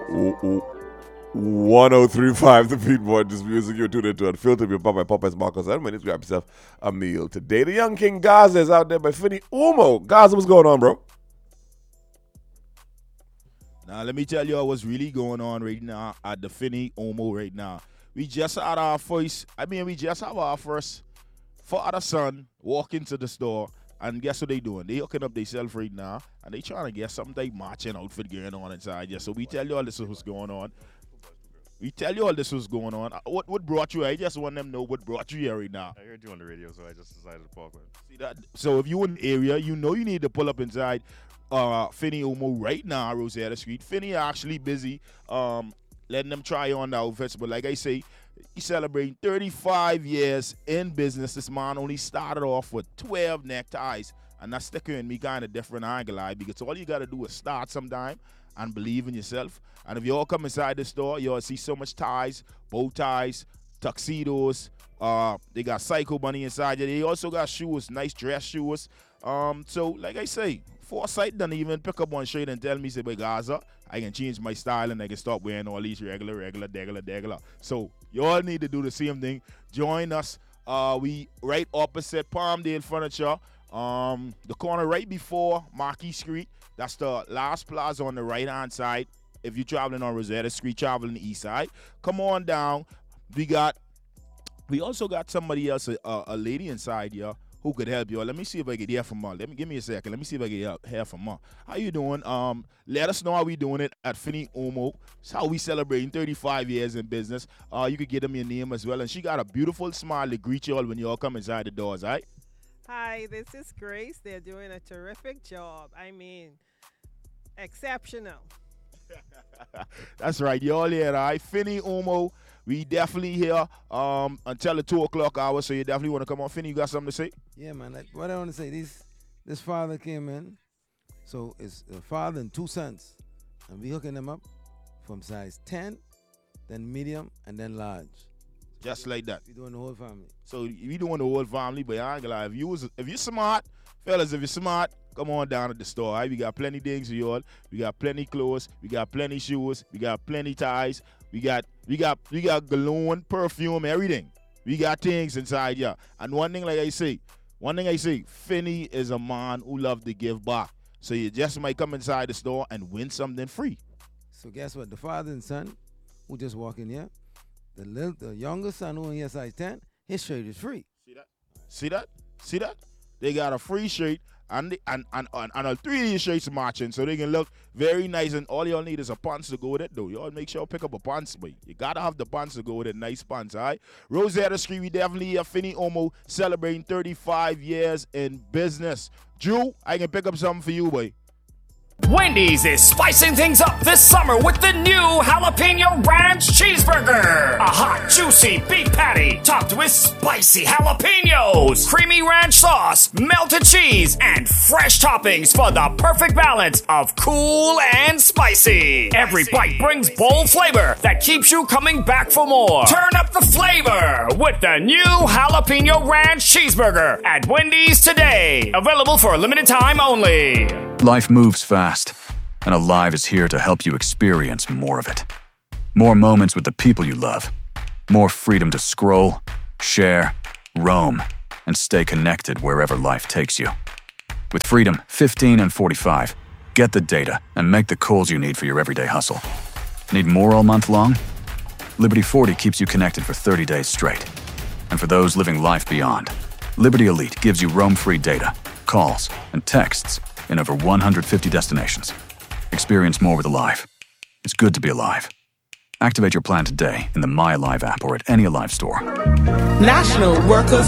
1035 The Beat Boy, this music you're tuned into Unfiltered. Your Papa Popeyes Marcus Edmund. Grab yourself a meal today. The Young King Gaza is out there by Finney Umo. Gaza, what's going on, bro? Now, let me tell you what's really going on right now at the Finney Umo right now. We just had our first, we just have our first father son walk into the store, and guess what they doing? They hooking up themselves right now, and they trying to get something like matching outfit going on inside. Yeah, so we tell you all this is what's going on. What brought you? I just want them to know what brought you here right now. I heard you on the radio, so I just decided to pop in. See that? So if you in the area, you know you need to pull up inside Finney Umo right now, Rosetta Street. Finney actually busy letting them try on the outfits, but like I say, he's celebrating 35 years in business. This man only started off with 12 neckties, and that's sticking me kind of different angle, because all you got to do is start sometime and believe in yourself. And if you all come inside the store, you'll see so much ties, bow ties, tuxedos. They got Psycho Bunny inside. They also got shoes, nice dress shoes. So, like I say, Foresight doesn't even pick up one shirt and tell me, say, "But Gaza, I can change my style and I can stop wearing all these regular. So, you all need to do the same thing. Join us. We right opposite Palmdale Furniture. The corner right before Marquis Street. That's the last plaza on the right-hand side. If you're traveling on Rosetta Street, traveling the east side, come on down. We also got somebody else, a lady inside here who could help you. Let me see if I can hear from her. Give me a second. Let me see if I can hear from her. How you doing? Let us know how we doing it at Finney Umo. It's how we celebrating 35 years in business. You could give them your name as well. And she got a beautiful smile to greet you all when you all come inside the doors, all right? Hi, this is Grace. They're doing a terrific job. Exceptional. That's right. You all here, all right? Finney Umo. We definitely here until the 2 o'clock hour, so you definitely want to come on. Finney, you got something to say? Yeah, man. Like, what I want to say, this father came in, so it's a father and 2 sons, and we hooking them up from size 10, then medium, and then large. Just like that. We doing the whole family. So we doing the whole family, but I ain't gonna lie. If you're smart, fellas, if you're smart, come on down to the store. All right? We got plenty things for you all. We got plenty clothes. We got plenty shoes. We got plenty ties. We got cologne, perfume, everything. We got things inside here. And one thing I say, Finney is a man who loves to give back. So you just might come inside the store and win something free. So guess what? The father and son who just walk in here, the younger son who in here size 10, his shirt is free. See that? They got a free shirt. And all 3 of these shirts matching, so they can look very nice. And all y'all need is a pants to go with it, though. Y'all make sure you pick up a pants, boy. You gotta have the pants to go with it. Nice pants, all right? Rosetta Street, we definitely here. Finney Umo celebrating 35 years in business. Drew, I can pick up something for you, boy. Wendy's is spicing things up this summer with the new Jalapeno Ranch Cheeseburger. A hot, juicy beef patty topped with spicy jalapenos, creamy ranch sauce, melted cheese, and fresh toppings for the perfect balance of cool and spicy. Every bite brings bold flavor that keeps you coming back for more. Turn up the flavor with the new Jalapeno Ranch Cheeseburger at Wendy's today. Available for a limited time only. Life moves fast, and Alive is here to help you experience more of it. More moments with the people you love. More freedom to scroll, share, roam, and stay connected wherever life takes you. With Freedom 15 and 45, get the data and make the calls you need for your everyday hustle. Need more all month long? Liberty 40 keeps you connected for 30 days straight. And for those living life beyond, Liberty Elite gives you roam-free data, calls, and texts in over 150 destinations. Experience more with Alive. It's good to be alive. Activate your plan today in the My Alive app or at any Alive store. National Workers